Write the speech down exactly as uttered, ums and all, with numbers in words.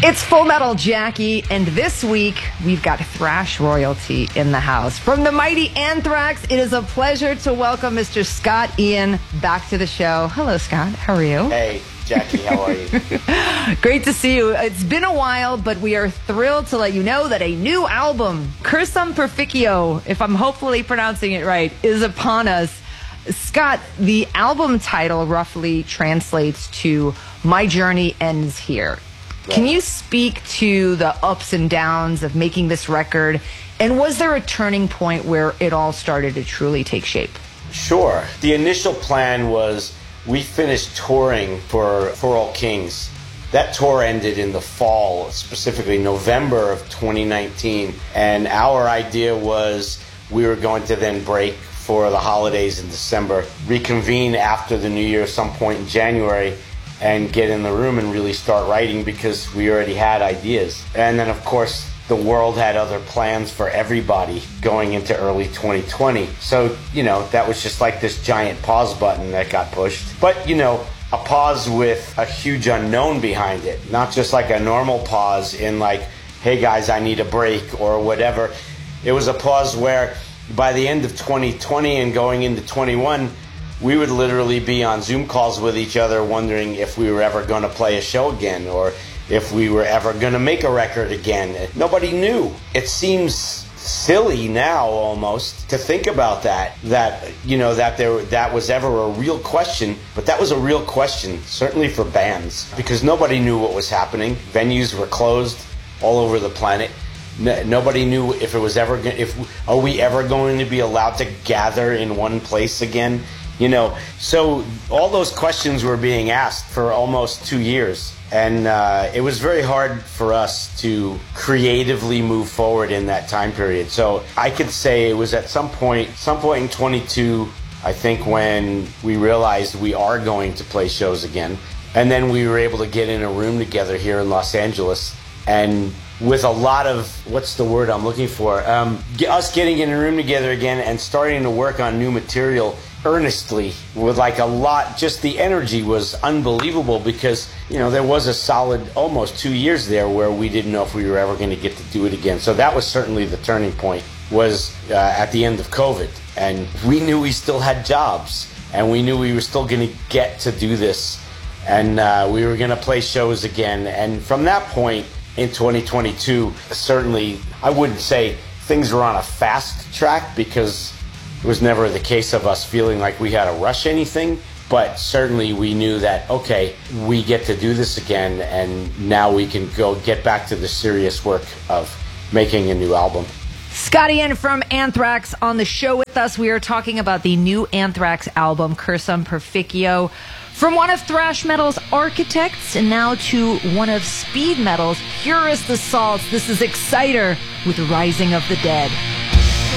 It's Full Metal Jackie, and this week we've got thrash royalty in the house. From the mighty Anthrax, it is a pleasure to welcome Mister Scott Ian back to the show. Hello, Scott. How are you? Hey, Jackie. How are you? Great to see you. It's been a while, but we are thrilled to let you know that a new album, Cursum Perficio, if I'm hopefully pronouncing it right, is upon us. Scott, the album title roughly translates to My Journey Ends Here. Can you speak to the ups and downs of making this record? And was there a turning point where it all started to truly take shape? Sure. The initial plan was we finished touring for For All Kings. That tour ended in the fall, specifically November of twenty nineteen. And our idea was we were going to then break for the holidays in December, reconvene after the New Year some point in January, and get in the room and really start writing because we already had ideas. And then, of course, the world had other plans for everybody going into early twenty twenty. So, you know, that was just like this giant pause button that got pushed. But, you know, a pause with a huge unknown behind it, not just like a normal pause in like, hey guys, I need a break or whatever. It was a pause where by the end of twenty twenty and going into twenty-one, we would literally be on Zoom calls with each other wondering if we were ever going to play a show again or if we were ever going to make a record again. Nobody knew. It seems silly now almost to think about that, that, you know, that there that was ever a real question, but that was a real question, certainly for bands, because nobody knew what was happening. Venues were closed all over the planet. Nobody knew if it was ever, if are we ever going to be allowed to gather in one place again? You know, so all those questions were being asked for almost two years. And uh, it was very hard for us to creatively move forward in that time period. So I could say it was at some point, some point in twenty-two, I think, when we realized we are going to play shows again. And then we were able to get in a room together here in Los Angeles. And with a lot of, what's the word I'm looking for? Um, us getting in a room together again and starting to work on new material earnestly with like a lot, just the energy was unbelievable because, you know, there was a solid almost two years there where we didn't know if we were ever going to get to do it again. So that was certainly the turning point, was uh, at the end of COVID. And we knew we still had jobs and we knew we were still going to get to do this. And uh, we were going to play shows again. And from that point in twenty twenty-two, certainly I wouldn't say things were on a fast track because it was never the case of us feeling like we had to rush anything, but certainly we knew that, okay, we get to do this again, and now we can go get back to the serious work of making a new album. Scott Ian from Anthrax on the show with us. We are talking about the new Anthrax album, Cursum Perficio. From one of thrash metal's architects and now to one of speed metal's purest assaults, this is Exciter with Rising of the Dead.